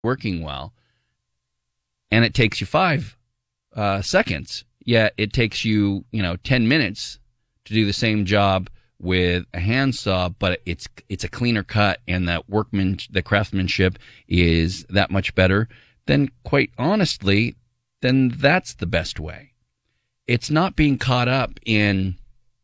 working well, and it takes you 5 seconds, yet it takes you, 10 minutes to do the same job with a handsaw, but it's a cleaner cut, and the craftsmanship is that much better, then quite honestly, then that's the best way. It's not being caught up in,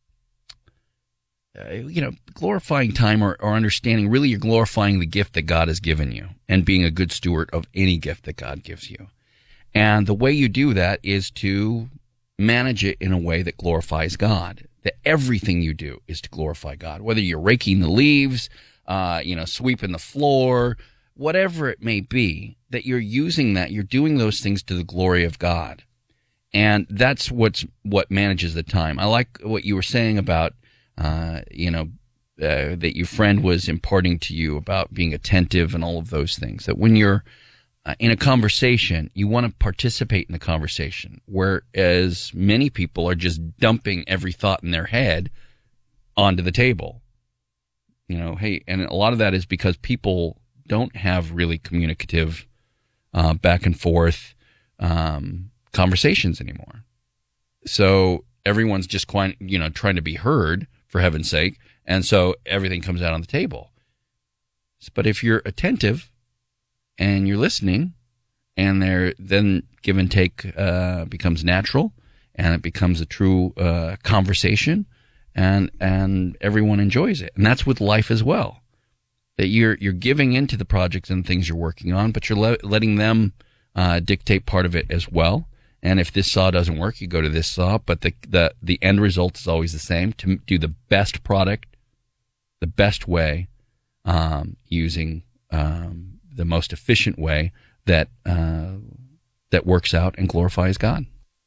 glorifying time or understanding. Really, you're glorifying the gift that God has given you and being a good steward of any gift that God gives you. And the way you do that is to manage it in a way that glorifies God. That everything you do is to glorify God. Whether you're raking the leaves, sweeping the floor, whatever it may be, that you're using that, you're doing those things to the glory of God. And that's what manages the time. I like what you were saying about, that your friend was imparting to you about being attentive and all of those things. That when you're in a conversation, you want to participate in the conversation, whereas many people are just dumping every thought in their head onto the table. And a lot of that is because people don't have really communicative back and forth conversations anymore. So everyone's just trying to be heard, for heaven's sake, and so everything comes out on the table. But if you're attentive and you're listening, and then give and take becomes natural, and it becomes a true conversation, and everyone enjoys it. And that's with life as well. That you're giving into the projects and things you're working on, but you're letting them dictate part of it as well. And if this saw doesn't work, you go to this saw. But the end result is always the same: to do the best product, the best way, using the most efficient way that works out and glorifies God.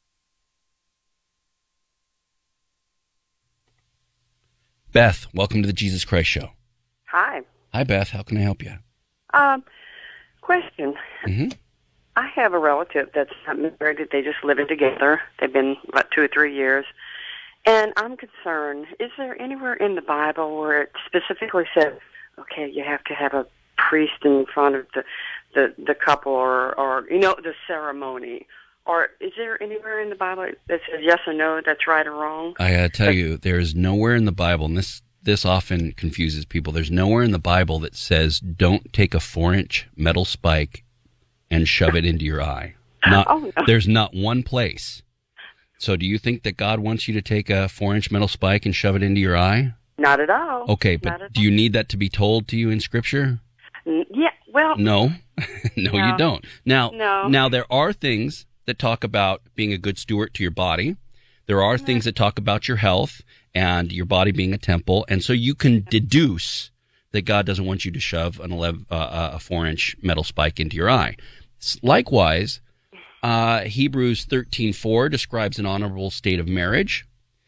Beth, welcome to the Jesus Christ Show. Hi. Hi, Beth. How can I help you? Question. Mm-hmm. I have a relative that's not married. They just living together. They've been about 2 or 3 years. And I'm concerned, is there anywhere in the Bible where it specifically says, okay, you have to have a priest in front of the couple or the ceremony? Or is there anywhere in the Bible that says yes or no, that's right or wrong? I gotta tell you, there's nowhere in the Bible, and this often confuses people, there's nowhere in the Bible that says don't take a 4-inch metal spike and shove it into your eye. No. There's not one place. So do you think that God wants you to take a 4-inch metal spike and shove it into your eye? Not at all. Okay, but do you need that to be told to you in Scripture? Yeah, well... No. No, you don't. Now, No. Now, there are things that talk about being a good steward to your body. There are things that talk about your health and your body being a temple. And so you can deduce that God doesn't want you to shove a 4-inch metal spike into your eye. Likewise, Hebrews 13:4 describes an honorable state of marriage.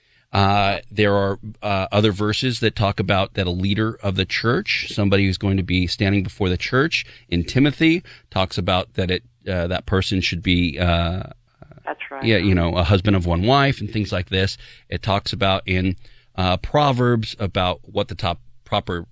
There are other verses that talk about that a leader of the church, somebody who's going to be standing before the church, in Timothy, talks about that that person should be that's right. a husband of one wife and things like this. It talks about in Proverbs about what the proper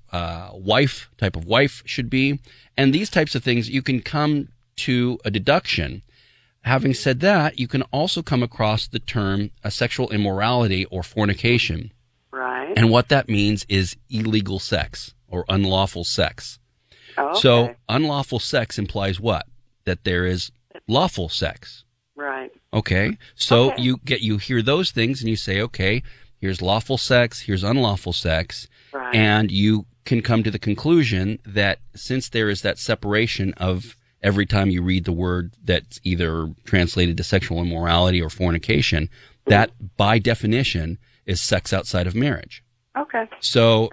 type of wife should be. And these types of things, you can come to a deduction. Having said that, you can also come across the term sexual immorality or fornication. Right. And what that means is illegal sex or unlawful sex. Oh, okay. So unlawful sex implies what? That there is lawful sex. Right. Okay. So Okay. you hear those things and you say, okay, here's lawful sex, here's unlawful sex. Right. And you can come to the conclusion that since there is that separation of every time you read the word that's either translated to sexual immorality or fornication, that by definition is sex outside of marriage. Okay. So,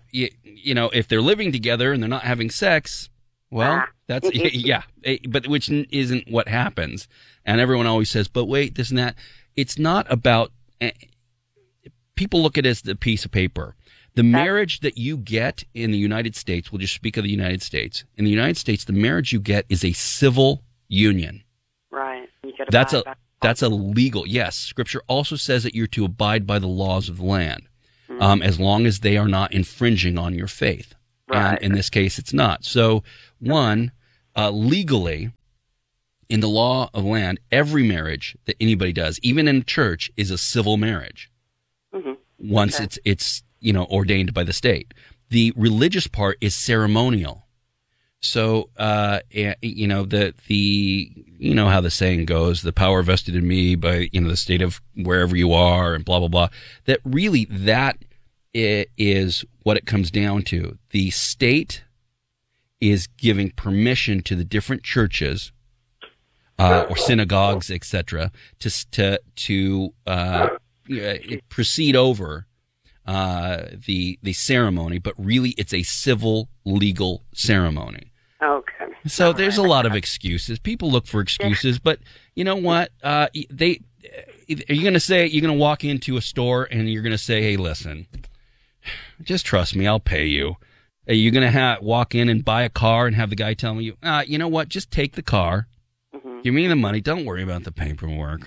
if they're living together and they're not having sex, well, that's, but which isn't what happens. And everyone always says, but wait, this and that. It's not about, people look at it as the piece of paper. The marriage that you get in the United States, we'll just speak of the United States. In the United States, the marriage you get is a civil union. Right. You gotta That's a legal, yes. Scripture also says that you're to abide by the laws of the land, as long as they are not infringing on your faith. Right. And in this case, it's not. So, one, legally, in the law of land, every marriage that anybody does, even in church, is a civil marriage. Mm-hmm. Once it's ordained by the state. The religious part is ceremonial. So how the saying goes, the power vested in me by the state of wherever you are, and blah blah blah. That is what it comes down to. The state is giving permission to the different churches or synagogues, etc., to proceed over the ceremony, but really it's a civil legal ceremony. Okay. So there's a lot of excuses. People look for excuses, but you know what? Are you going to walk into a store and you're going to say, "Hey, listen, just trust me, I'll pay you." Are you going to walk in and buy a car and have the guy tell you, "You know what? Just take the car. Mm-hmm. Give me the money. Don't worry about the paperwork.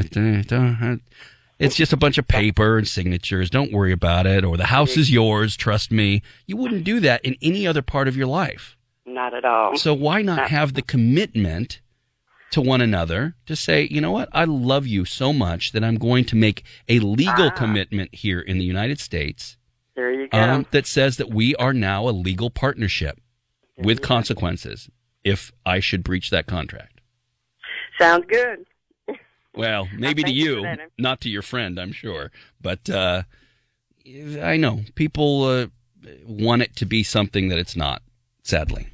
It's just a bunch of paper and signatures. Don't worry about it." Or the house is yours. Trust me. You wouldn't do that in any other part of your life. Not at all. So why not have the commitment to one another to say, "You know what? I love you so much that I'm going to make a legal commitment here in the United States." There you go. That says that we are now a legal partnership with consequences if I should breach that contract. Sounds good. Well, maybe to you, not to your friend, I'm sure. But I know people want it to be something that it's not, sadly.